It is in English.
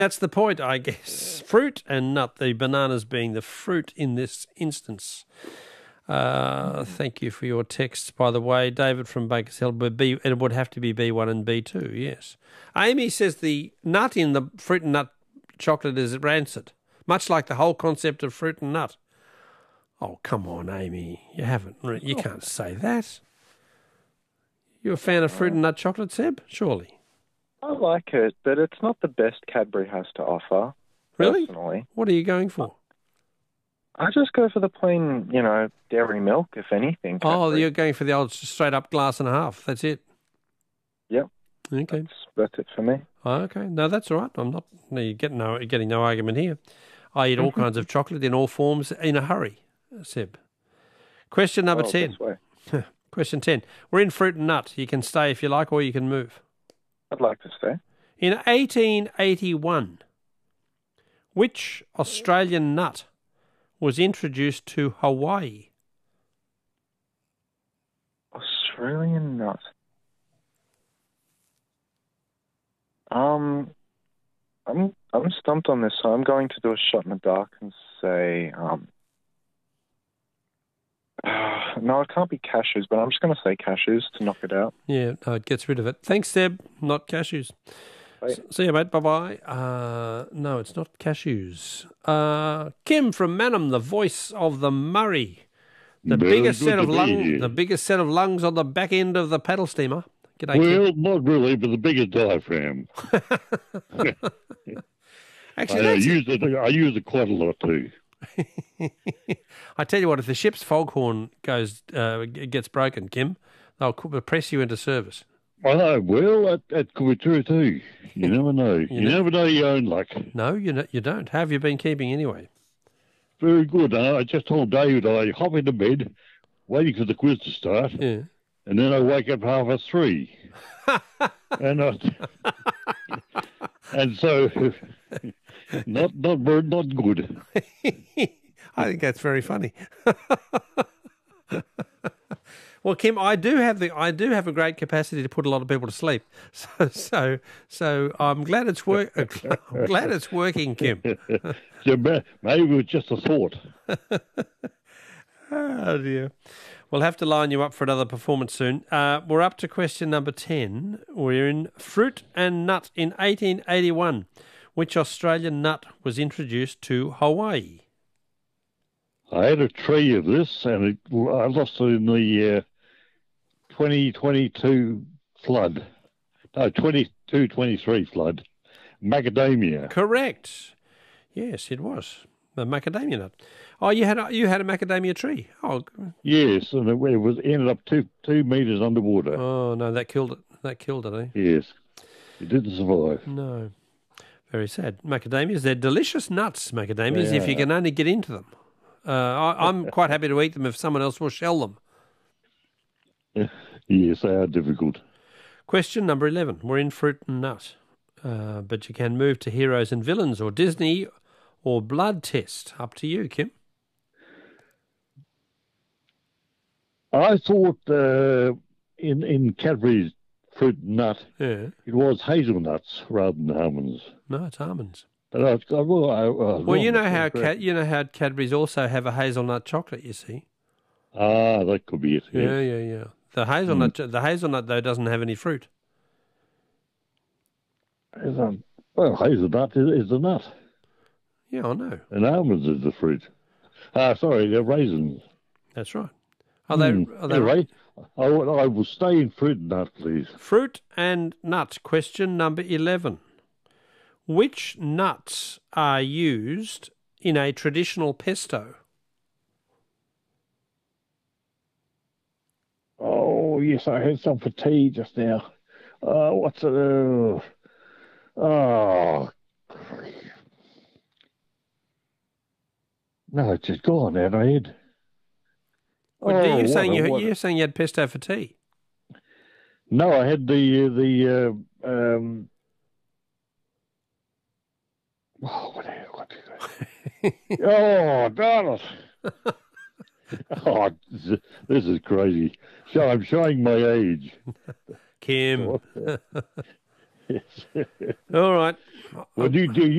That's the point, I guess. Fruit and nut, the bananas being the fruit in this instance. Thank you for your texts, by the way. David from Baker's Hill, it would have to be B1 and B2, yes. Amy says the nut in the fruit and nut chocolate is rancid, much like the whole concept of fruit and nut. Oh, come on, Amy. You can't say that. You a fan of fruit and nut chocolate, Seb? Surely. I like it, but it's not the best Cadbury has to offer. Really? Personally. What are you going for? I just go for the plain, dairy milk, if anything. Oh, Cadbury. you're going for the old straight-up glass and a half. That's it? Yep. Okay. That's it for me. Oh, okay. No, that's all right. I'm not getting no argument here. I eat all kinds of chocolate in all forms in a hurry, Seb. Question number 10. Question 10. We're in fruit and nut. You can stay if you like, or you can move. I'd like to stay. In 1881, which Australian nut was introduced to Hawaii? Australian nut. I'm stumped on this, so I'm going to do a shot in the dark and say, no, it can't be cashews, but I'm just going to say cashews to knock it out. Yeah, no, it gets rid of it. Thanks, Seb. Not cashews. See you, mate. Bye-bye. No, it's not cashews. Kim from Mannum, the voice of the Murray. The biggest set of lungs on the back end of the paddle steamer. G'day, well, Kim. not really, but the biggest diaphragm. Actually, I use it quite a lot too. I tell you what, if the ship's foghorn gets broken, Kim, they'll press you into service. I know. Well, that could be true too. You never know. You never know your own luck. No, you don't. How have you been keeping anyway? Very good. I just told David I hop into bed, waiting for the quiz to start, and then I wake up 3:30, and so not good. I think that's very funny. Well, Kim, I do have a great capacity to put a lot of people to sleep. So I'm glad it's I'm glad it's working, Kim. So maybe it was just a thought. Oh dear. We'll have to line you up for another performance soon. We're up to question number 10. We're in fruit and nut in 1881. Which Australian nut was introduced to Hawaii? I had a tree of this, and I lost it in the 2022 flood. No, 22-23 flood. Macadamia. Correct. Yes, it was. The macadamia nut. Oh, you had a macadamia tree. Oh, yes, and it ended up 2 meters underwater. Oh no, that killed it. That killed it, eh? Yes, it didn't survive. No, very sad. Macadamias, they're delicious nuts. Macadamias, if you can only get into them. I'm quite happy to eat them if someone else will shell them. Yes, they are difficult. Question number 11. We're in fruit and nut, but you can move to heroes and villains, or Disney, or blood test. Up to you, Kim. I thought in Cadbury's fruit and nut, it was hazelnuts rather than almonds. No, it's almonds. But well, you know how Cadbury's also have a hazelnut chocolate. You see. Ah, that could be it. Yes. Yeah. The hazelnut though doesn't have any fruit. Well, hazelnut is a nut. Yeah, I know. And almonds is the fruit. Sorry, they're raisins. That's right. Are they right? I will stay in fruit and nut, please. Fruit and nut. Question number 11. Which nuts are used in a traditional pesto? Oh, yes, I had some for tea just now. What's it? No, it's just gone out of my head. Well, you're saying you had pesto for tea? No, I had the what oh, darn it. Oh, this is crazy. So I'm showing my age. Kim. Yes. All right. Well, do